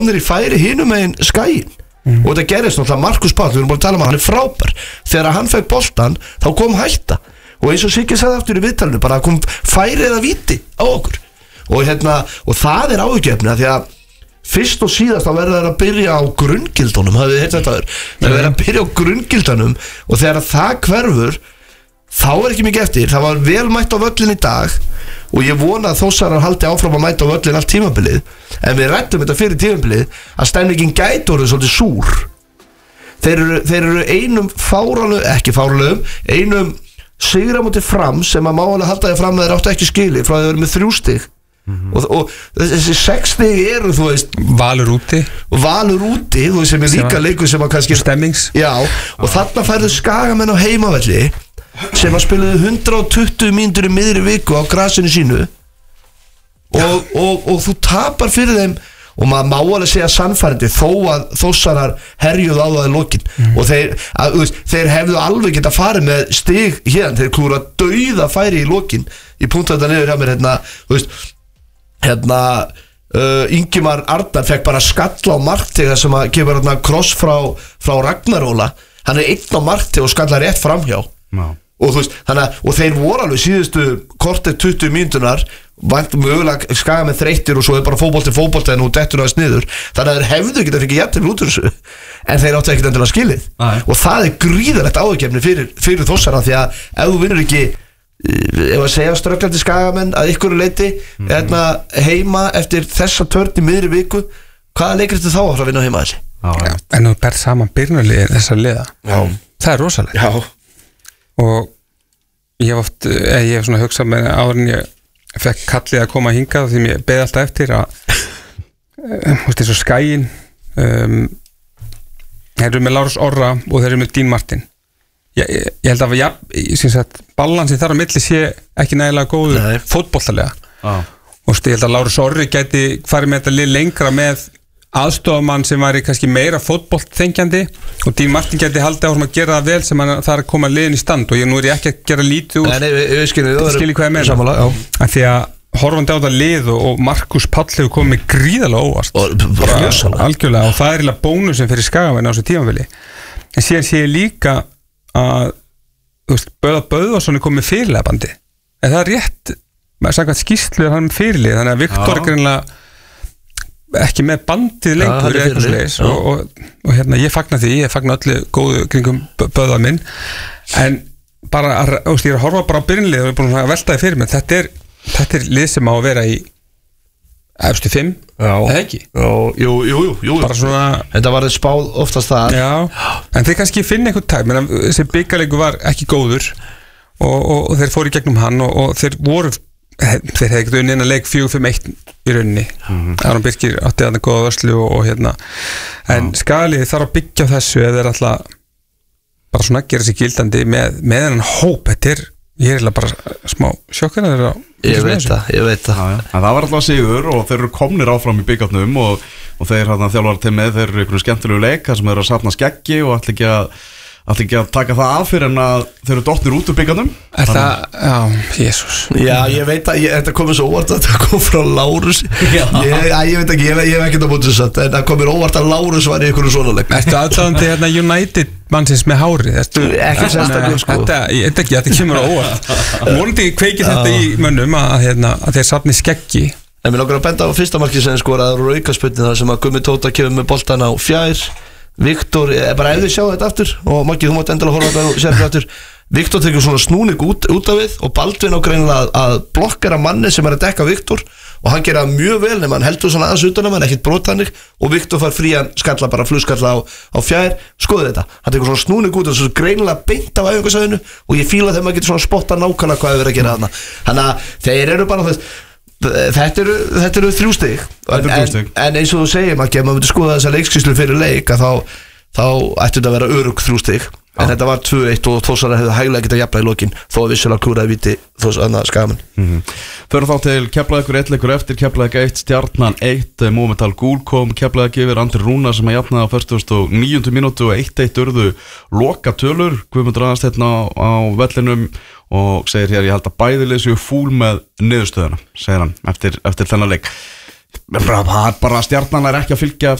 í færi hinum megin skæin og þetta gerist náttúrulega Markus Páll, við erum búin að tala um hann er frábær, þegar hann fekk boltan þá kom hætta og eins og Siggi sagði aftur í viðtalinu, bara kom færi eða víti á okkur og það er áhugjefni því að fyrst og síðast þá verður það að byrja á grunngildunum, hafið þið heyrt þetta áður, það verður að byrja á grunngildunum og þegar það hverfur þá er ekki mikið eftir, það var vel mætt á völlin í dag og ég vona að Þórsarar haldi áfram að mæta á völlin allt tímabilið, en við rættum þetta fyrir tímabilið að stemningin gæti orðið svolítið súr. Þeir eru einum sigra mútið Fram sem að málega halda þið fram að þeir áttu ekki skili frá að þeir eru með 3 stig og þessi 6 stig eru, þú veist, Valur úti, þú veist, sem er líka leikur sem að kannski stemmings, já, og þarna færðu Skagamenn á heimavelli sem að spiluðu 120 mínútur í miðri viku á grasinu sínu og þú tapar fyrir þeim og maður má alveg segja sannfærandi þó að Þórsarar herjuðu á það í lokin og þeir hefðu alveg geta farið með stig hérna, þeir klúra dauða færi í lokin í punktu þetta niður hjá mér Ingimar Arnar fekk bara skalla á marktíð sem að gefa hérna kross frá Ragnaróla, hann er einn á marktíð og skallar rétt framhjá og þú veist, og þeir voru alveg síðustu kortið 20 mínútunar vant mögulega Skaga með þreyttir og svo er bara fótbolti en hún dettur aðeins niður, þannig að þeir hefðu getað fikið jafntefli út úr þessu en þeir áttu ekkert endilega skilið og það er gríðarlegt áhugjefni fyrir Þórsara því að ef þú vinnur ekki ef að segja strögglandi Skagamenn að ykkur leiti heima eftir þessa törn í miðri viku, hvaða leikir þetta þá að vinna heima þessi? En þú berð saman byrjunarliðin þessar liða, það er rosalega og ég hef svona hugsað með áður en ég fekk kallið að koma hingað því ég beði alltaf eftir að eins og Skaginn þeir eru með Lárus Orra og þeir eru með Dín Martin ég held að balansin þar á milli sé ekki nægilega góður fótboltalega og ég held að Lárus Orri gæti farið með þetta lið lengra með aðstofamann sem væri kannski meira fótboltþengjandi og Dín Martin gæti haldið áfram að gera það vel sem það er að koma liðin í stand og nú er ég ekki að gera lítið úr skilji hvað ég meina af því að horfandi á það lið og Markus Páll hefur komið gríðalega óvart algjörlega og það er eiginlega bónusinn fyrir Skagamenn á þessu tímabili en síðan sé ég líka að Böða Böðvarsson er komið fyrirlega bandi en það er rétt, samkvæmt skýrslu er hann fyrirlið þannig að Viktor er greinlega ekki með bandið lengur og hérna ég fagna því, ég fagna öllu góðu kringum Böða minn en bara, ég er að horfa bara á byrjunlið og ég er búin að velta því fyrir mig þetta er lið sem á að vera í efstu 5, eða ekki? Jú bara svona, þetta var spáð oftast það en þeir kannski finna einhvern tæk þessi byggarleikur var ekki góður og þeir fóru í gegnum hann og þeir hefði ekkert unnið inn að leik 4-5-1 í rauninni Aron Birkir átti að það góða vörslu og hérna en Skagaliðið þarf að byggja á þessu eða þeir alltaf bara svona gera sig gildandi með þennan hóp ég er bara smá sjokkar ég veit það en það var alltaf sigur og þeir eru komnir áfram í byggarnum og þeir þjálfar til með þeir eru einhverju skemmtilegu leik þar sem þeir eru að safna skeggi og ætla ekki að taka það af fyrir en að þeir eru dottnir út úr byggarnum Jésús ég veit að þetta komið svo óvart að þetta kom frá Lárus ég veit ekki, ég hef ekkert á móti þess en það komið óvart að Lárus var í einhverju svona leik Ertu aðdáðandi United mannsins með hárið ekki sérstaklega sko þetta kemur á óvart vonandi kveikir þetta í mönnum að þeir safni skeggi en við langar að benda á fyrsta markið sem skoraði úr aukaspyrnu þar sem að Gummi Tóta kemur með boltan á fjær Viktor, bara ef þið sjá þetta aftur og Maggi, þú mátt endilega horfa þetta og sér þetta aftur Viktor tekur svona snúning út af við og Baldvin á greinilega að blokkera manni sem er að dekka Viktor og hann gera mjög vel nema hann heldur svona aðeins utan hann, ekkert brotannig og Viktor fær frían skalla, bara flugskalla á fjær skoðu þetta, hann tekur svona snúning út og svo greinilega beint af æfingasæðinu og ég fíla þegar maður getur svona spotta nákvæmlega hvað er verið að gera þarna þannig að þeir eru bara þetta eru 3 stig en eins og þú segir maður myndi skoða þessa leikskýrslu fyrir leik að þá ætti þetta að vera örugg 3 stig en þetta var 2-1 og Þórsara hefði hæglega getað jafnað í lokin þó að vissulega klúraði víti Skagamenn Förum þá til Keflavíkur 1 leikur eftir Keflavík 1 Stjarnan 1 Mómental Gúl kom Keflavík yfir Andri Rúnar sem að jafnaði á 49. mínútu og 1-1 urðu loka tölur Guðmundur Aðarsteinn á vellinum og segir hér ég held að bæði lið séu fúl með niðurstöðuna segir hann eftir þennan leik bara stjarnan er ekki að fylgja